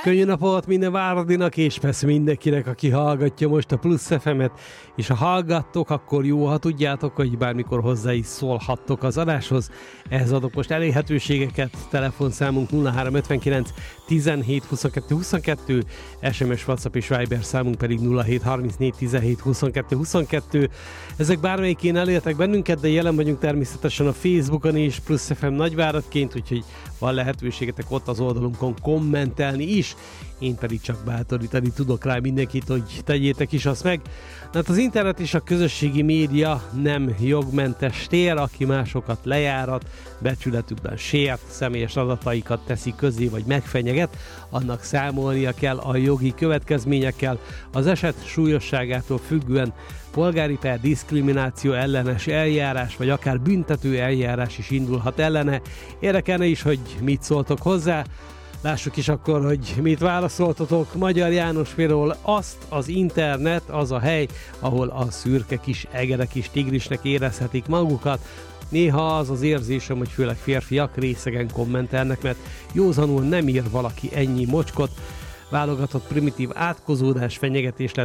Könnyű napot minden Váradinak, és persze mindenkinek, aki hallgatja most a Plusz FM-et, és ha hallgattok, akkor jó, ha tudjátok, hogy bármikor hozzá is szólhattok az adáshoz. Ehhez adok most elérhetőségeket, telefonszámunk 0359 17 22 22, SMS, WhatsApp és Viber számunk pedig 0734 17 22 22. Ezek bármelyikén elértek bennünket, de jelen vagyunk természetesen a Facebookon is, Plusz FM Nagyváradként, úgyhogy van lehetőségetek ott az oldalunkon kommentelni is. Én pedig csak bátorítani tudok rá mindenkit, hogy tegyétek is azt meg. Hát az internet és a közösségi média nem jogmentes tér, aki másokat lejárat, becsületükben sért, személyes adataikat teszi közé vagy megfenyeget, annak számolnia kell a jogi következményekkel, az eset súlyosságától függően polgári per diszkrimináció ellenes eljárás, vagy akár büntető eljárás is indulhat ellene. Érdekelne is, hogy mit szóltok hozzá. Lássuk is akkor, hogy mit válaszoltatok. Magyar János például az internet az a hely, ahol a szürke kis egerek is tigrisnek érezhetik magukat. Néha az az érzésem, hogy főleg férfiak részegen kommentelnek, mert józanul nem ír valaki ennyi mocskot. Válogatott primitív átkozódás, fenyegetés lett